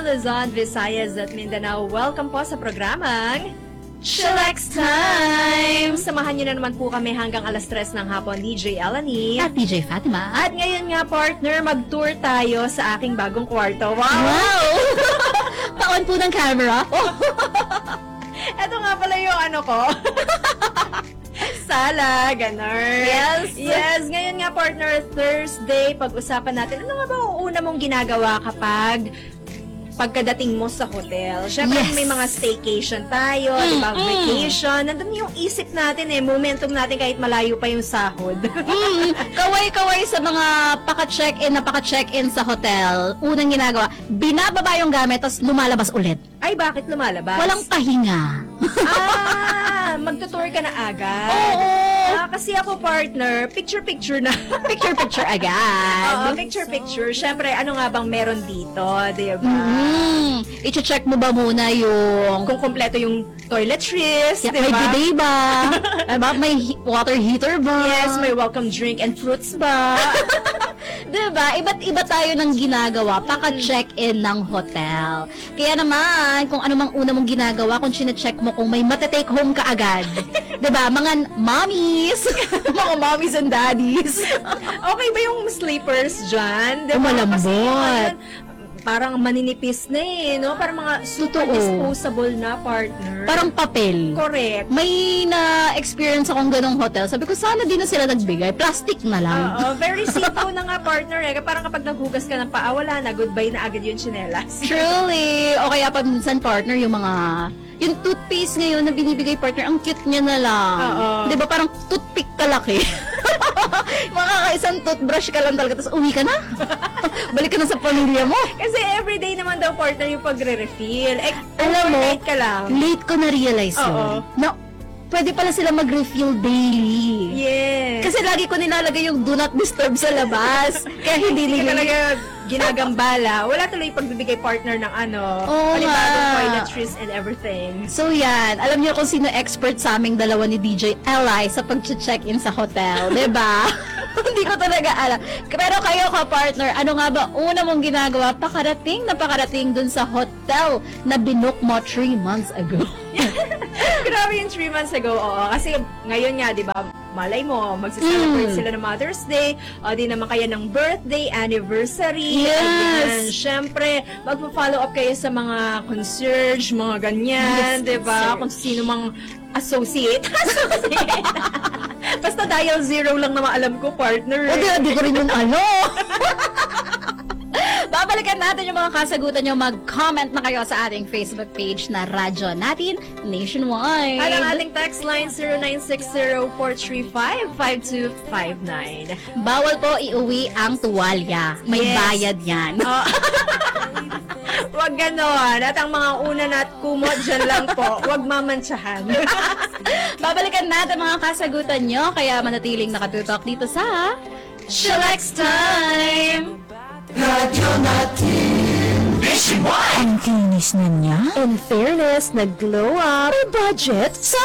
Luzon, Visayas at Mindanao. Welcome po sa programang Chillax Time! Samahan niyo na naman po kami hanggang alas 3 ng hapon, DJ Elanie. At DJ Fatima. At ngayon nga, partner, mag-tour tayo sa aking bagong kwarto. Wow! Wow! Paon po ng camera. Ito nga pala yung ano ko. Sala, ganon. Yes, ngayon nga, partner, Thursday, pag-usapan natin, ano nga ba ang una mong ginagawa kapag pagkadating mo sa hotel? Siyempre, Yes. may mga staycation tayo, diba, vacation. Nandun yung isip natin momentum natin kahit malayo pa yung sahod. Kaway-kaway sa mga paka-check-in sa hotel. Unang ginagawa, binababa yung gamit, tapos lumalabas ulit. Ay, bakit lumalabas? Walang pahinga. Magtutour ka na agad. Oo. Kasi ako, partner, picture-picture na. Picture-picture agad. Oo, picture-picture. Siyempre, ano nga bang meron dito, diba? I-check mo ba muna yung Kung kompleto yung toiletries, may diba? bidet ba? Diba? May water heater ba? Yes, may welcome drink and fruits ba? Diba? Iba't iba tayo ng ginagawa paka-check-in ng hotel. Kaya naman, kung ano mang una mong ginagawa, kung chine-check mo kung may matatake home ka agad. Diba? Mga mommies, mga mommies and daddies. Okay ba yung sleepers dyan? Diba? Malambot. Kasi ngayon, parang maninipis na no? Parang mga super Totoo. disposable na, partner. Parang papel. Correct. May na-experience akong ganong hotel. Sabi ko, sana di na sila nagbigay. Plastic na lang. Oo, very simple na nga, partner. Parang kapag naghugas ka ng paa, wala na, goodbye na agad yung tsinelas. Truly. O kaya pa minsan, partner, yung toothpaste ngayon na binibigay, partner, ang cute niya na lang. Oo. Diba parang toothpick kalaki? Makakaisang toothbrush ka lang talaga, tapos uwi ka na. Balik ka na sa pamilya mo. Kasi everyday naman daw, partner, yung pagre-refill. Alam mo, overnight ka lang. late ko na-realize Oo. yun. Na, pwede pala sila mag-refill daily. Yes. Kasi lagi ko nilalagay yung do not disturb sa labas. Kaya hindi Hindi ka nila talaga ginagambala. Wala tuloy pagbibigay, partner, ng Oo panibagong nga. toiletries and everything. So yan, alam niyo kung sino expert sa aming dalawa ni DJ Eli sa pag-check-in sa hotel, 'di ba? Hindi ko talaga alam. Pero kayo ka, partner, ano nga ba una mong ginagawa pakarating dun sa hotel na binook mo 3 months ago? Grabe yung 3 months ago, oo. Kasi ngayon nga, di ba, malay mo, magsiselebrate sila ng Mother's Day, o di naman kaya ng birthday, anniversary. Yes. Ayan. Siyempre, magpa-follow up kayo sa mga concierge, mga ganyan, Yes, di ba? concierge. Kung sino mang associate. Basta dial 0 lang naman alam ko, partner. Di ko rin yung ano. Babalikan natin yung mga kasagutan nyo. Mag-comment na kayo sa ating Facebook page na Radyo Natin Nationwide. At ang ating text line 0960-435-5259. Bawal po iuwi ang tuwalya. May Yes. bayad yan. Wag ganon. At ang mga una at kumot dyan lang po. Wag mamantsahan. Babalikan natin mga kasagutan nyo. Kaya manatiling nakatutok dito sa Chillax Time! Radyo natin Nationwide. Ang kinis na niya. In fairness, nag-glow up. May budget sa